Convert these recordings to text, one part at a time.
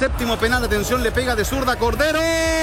séptimo penal. Atención, le pega de zurda Cordero.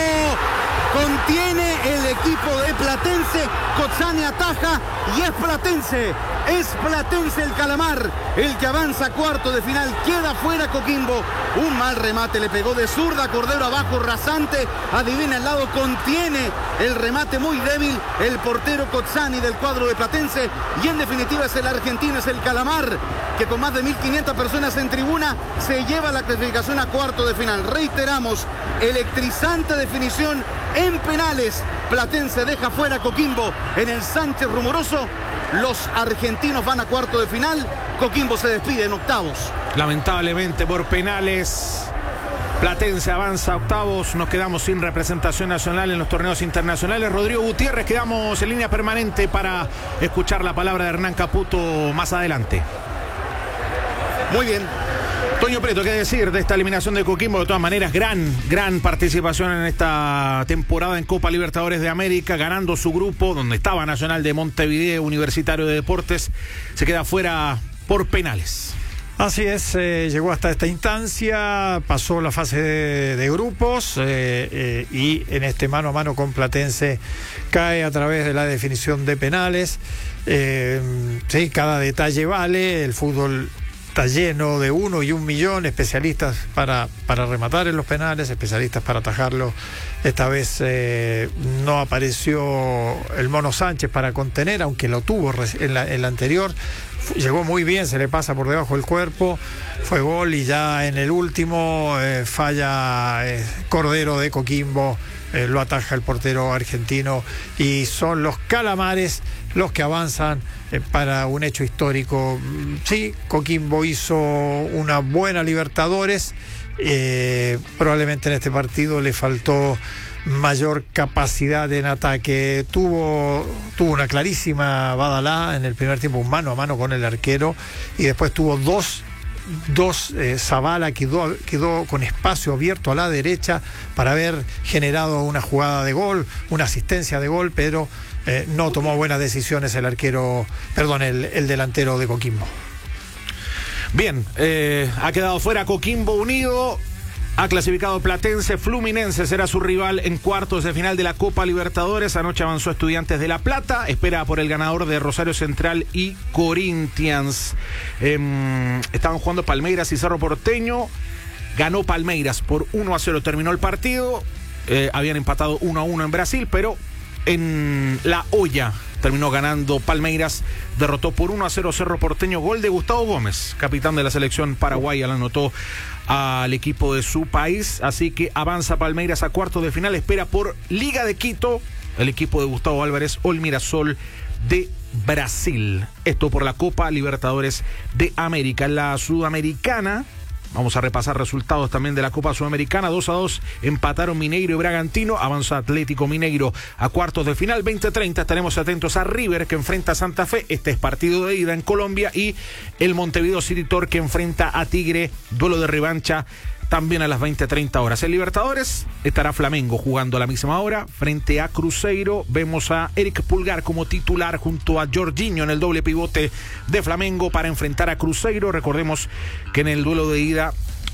Contiene el equipo de Platense. Cozzani ataja y es Platense el Calamar, el que avanza a cuarto de final. Queda fuera Coquimbo. Un mal remate, le pegó de zurda Cordero abajo, rasante. Adivina el lado, contiene el remate muy débil el portero Cozzani del cuadro de Platense. Y en definitiva es el argentino, es el Calamar, que con más de 1.500 personas en tribuna se lleva la clasificación a cuarto de final. Reiteramos, electrizante definición en penales. Platense deja fuera a Coquimbo en el Sánchez Rumoroso. Los argentinos van a cuarto de final. Coquimbo se despide en octavos. Lamentablemente por penales, Platense avanza a octavos. Nos quedamos sin representación nacional en los torneos internacionales. Rodrigo Gutiérrez, quedamos en línea permanente para escuchar la palabra de Hernán Caputo más adelante. Muy bien. Toño Preto, ¿qué decir de esta eliminación de Coquimbo? De todas maneras, gran participación en esta temporada en Copa Libertadores de América, ganando su grupo, donde estaba Nacional de Montevideo, Universitario de Deportes, se queda fuera por penales. Así es, llegó hasta esta instancia, pasó la fase de grupos y en este mano a mano con Platense cae a través de la definición de penales. Sí, cada detalle vale, el fútbol está lleno de 1 y 1 millón, especialistas para rematar en los penales, especialistas para atajarlo. Esta vez no apareció el Mono Sánchez para contener, aunque lo tuvo en la anterior. Llegó muy bien, se le pasa por debajo del cuerpo, fue gol, y ya en el último falla Cordero de Coquimbo, lo ataja el portero argentino, y son los Calamares los que avanzan para un hecho histórico. Sí, Coquimbo hizo una buena Libertadores, probablemente en este partido le faltó mayor capacidad en ataque. Tuvo una clarísima Badalá en el primer tiempo, un mano a mano con el arquero, y después tuvo dos Zavala quedó con espacio abierto a la derecha para haber generado una jugada de gol, una asistencia de gol, pero no tomó buenas decisiones el delantero de Coquimbo. Bien, ha quedado fuera Coquimbo Unido. Ha clasificado Platense. Fluminense será su rival en cuartos de final de la Copa Libertadores. Anoche avanzó Estudiantes de La Plata. Espera por el ganador de Rosario Central y Corinthians. Estaban jugando Palmeiras y Cerro Porteño. Ganó Palmeiras por 1-0. Terminó el partido. Habían empatado 1-1 en Brasil, pero en La Hoya terminó ganando Palmeiras. Derrotó por 1-0 Cerro Porteño. Gol de Gustavo Gómez, capitán de la selección paraguaya. La anotó al equipo de su país. Así que avanza Palmeiras a cuartos de final. Espera por Liga de Quito, el equipo de Gustavo Álvarez o el Mirasol de Brasil. Esto por la Copa Libertadores de América. En la Sudamericana, vamos a repasar resultados también de la Copa Sudamericana. 2-2 empataron Mineiro y Bragantino. Avanza Atlético Mineiro a cuartos de final. 20:30 estaremos atentos a River, que enfrenta a Santa Fe. Este es partido de ida en Colombia. Y el Montevideo City Torque, que enfrenta a Tigre. Duelo de revancha también a las 20:30 horas. En Libertadores estará Flamengo jugando a la misma hora frente a Cruzeiro. Vemos a Eric Pulgar como titular junto a Jorginho en el doble pivote de Flamengo para enfrentar a Cruzeiro. Recordemos que en el duelo de ida,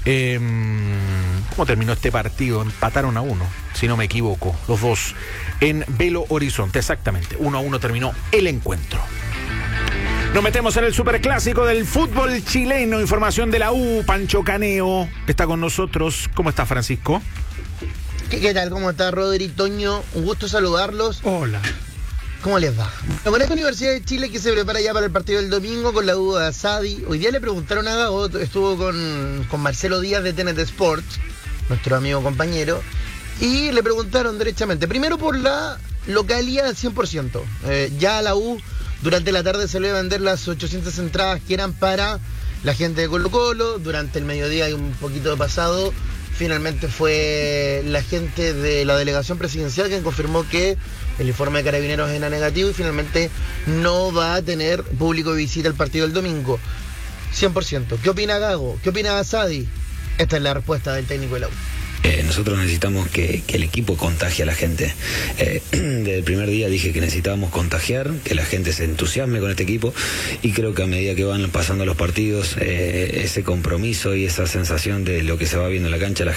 ¿cómo terminó este partido? Empataron a 1, si no me equivoco, los dos en Belo Horizonte. Exactamente, 1-1 terminó el encuentro. Nos metemos en el superclásico del fútbol chileno. Información de la U. Pancho Caneo está con nosotros. ¿Cómo está, Francisco? ¿Qué tal? ¿Cómo está, Rodri? Toño? Un gusto saludarlos. Hola. ¿Cómo les va? Con esta Universidad de Chile que se prepara ya para el partido del domingo con la duda de Asadi. Hoy día le preguntaron a Gago, estuvo con Marcelo Díaz de TNT Sports, nuestro amigo compañero, y le preguntaron derechamente, primero por la localidad al 100%. Ya la U durante la tarde se le iba a vender las 800 entradas que eran para la gente de Colo Colo. Durante el mediodía y un poquito de pasado, finalmente fue la gente de la delegación presidencial quien confirmó que el informe de Carabineros era negativo y finalmente no va a tener público de visita el partido del domingo. 100%. ¿Qué opina Gago? ¿Qué opina Asadi? Esta es la respuesta del técnico de la U. Nosotros necesitamos que el equipo contagie a la gente. Desde el primer día dije que necesitábamos contagiar, que la gente se entusiasme con este equipo, y creo que a medida que van pasando los partidos, ese compromiso y esa sensación de lo que se va viendo en la cancha, la